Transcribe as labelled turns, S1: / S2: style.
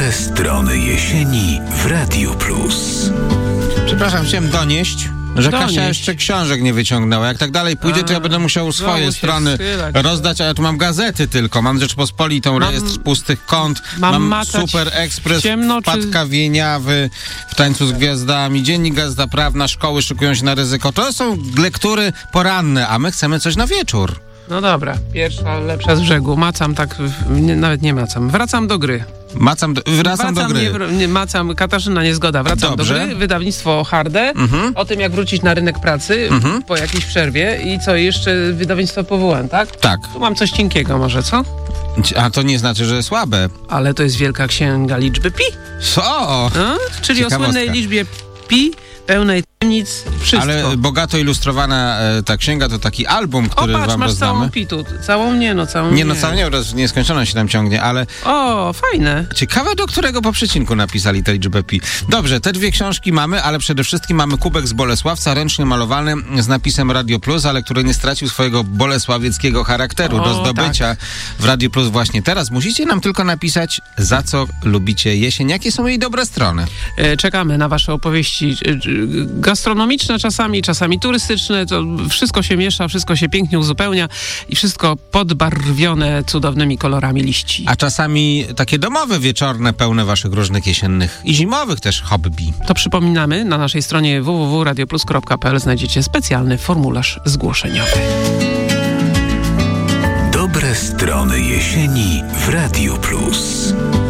S1: Dobre strony jesieni w Radiu Plus.
S2: Przepraszam, chciałem donieść, że Kasia jeszcze książek nie wyciągnęła. Jak tak dalej pójdzie, to ja będę musiał swoje strony rozdać, a ja tu mam gazety tylko. Mam Rzeczpospolitą, rejestr pustych kont, mam Super Ekspres, Wpadka Wieniawy, W tańcu z gwiazdami, Dziennik Gazeta Prawna, Szkoły szykują się na ryzyko. To są lektury poranne, a my chcemy coś na wieczór.
S3: No dobra, pierwsza lepsza z brzegu. Macam tak, nawet nie macam. Wracam do gry.
S2: Wracam do gry.
S3: Macam, Katarzyna Niezgoda. Wracam do gry. Wydawnictwo Harde. O tym, jak wrócić na rynek pracy po jakiejś przerwie. I co, jeszcze wydawnictwo Powołan, tak?
S2: Tak.
S3: Tu mam coś cienkiego może, co?
S2: A to nie znaczy, że słabe.
S3: Ale to jest wielka księga liczby pi.
S2: Co?
S3: Czyli o słynnej liczbie pi, pełnej nic, wszystko.
S2: Ale bogato ilustrowana ta księga to taki album, który
S3: wam
S2: rozdamy.
S3: Masz całą pitu. Całą nie, całą
S2: nie. Całą nie, nieskończoną się tam ciągnie, ale...
S3: O, fajne.
S2: Ciekawe, do którego po przecinku napisali tę liczbę pi. Dobrze, te dwie książki mamy, ale przede wszystkim mamy kubek z Bolesławca, ręcznie malowany z napisem Radio Plus, ale który nie stracił swojego bolesławieckiego charakteru do zdobycia w Radio Plus właśnie teraz. Musicie nam tylko napisać, za co lubicie jesień, jakie są jej dobre strony.
S3: Czekamy na wasze opowieści gastronomiczne czasami turystyczne, to wszystko się miesza, wszystko się pięknie uzupełnia i wszystko podbarwione cudownymi kolorami liści.
S2: A czasami takie domowe, wieczorne, pełne waszych różnych jesiennych i zimowych też hobby.
S3: To przypominamy, na naszej stronie www.radioplus.pl znajdziecie specjalny formularz zgłoszeniowy.
S1: Dobre strony jesieni w Radiu Plus.